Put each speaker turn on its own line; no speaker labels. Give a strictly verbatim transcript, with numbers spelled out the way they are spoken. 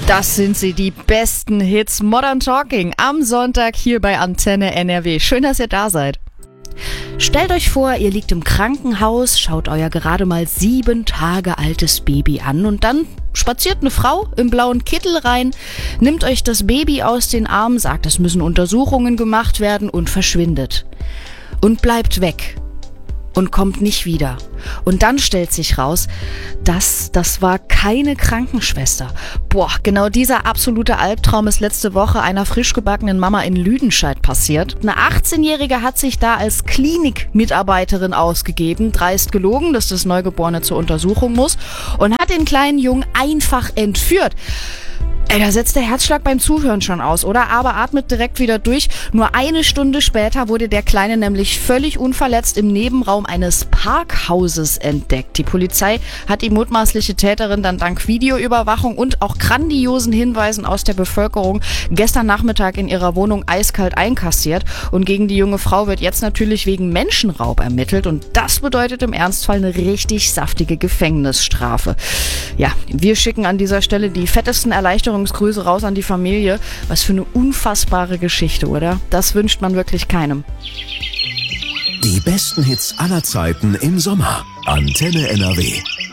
Das sind sie, die besten Hits Modern Talking am Sonntag hier bei Antenne N R W. Schön, dass ihr da seid. Stellt euch vor, ihr liegt im Krankenhaus, schaut euer gerade mal sieben Tage altes Baby an und dann spaziert eine Frau im blauen Kittel rein, nimmt euch das Baby aus den Armen, sagt, es müssen Untersuchungen gemacht werden und verschwindet. Und bleibt weg. Und kommt nicht wieder. Und dann stellt sich raus, dass das war keine Krankenschwester. Boah, genau dieser absolute Albtraum ist letzte Woche einer frisch gebackenen Mama in Lüdenscheid passiert. Eine achtzehnjährige hat sich da als Klinikmitarbeiterin ausgegeben, dreist gelogen, dass das Neugeborene zur Untersuchung muss und hat den kleinen Jungen einfach entführt. Ey, da setzt der Herzschlag beim Zuhören schon aus, oder? Aber atmet direkt wieder durch. Nur eine Stunde später wurde der Kleine nämlich völlig unverletzt im Nebenraum eines Parkhauses entdeckt. Die Polizei hat die mutmaßliche Täterin dann dank Videoüberwachung und auch grandiosen Hinweisen aus der Bevölkerung gestern Nachmittag in ihrer Wohnung eiskalt einkassiert. Und gegen die junge Frau wird jetzt natürlich wegen Menschenraub ermittelt. Und das bedeutet im Ernstfall eine richtig saftige Gefängnisstrafe. Ja, wir schicken an dieser Stelle die fettesten Erleichterungen Grüße raus an die Familie. Was für eine unfassbare Geschichte, oder? Das wünscht man wirklich keinem.
Die besten Hits aller Zeiten im Sommer. Antenne N R W.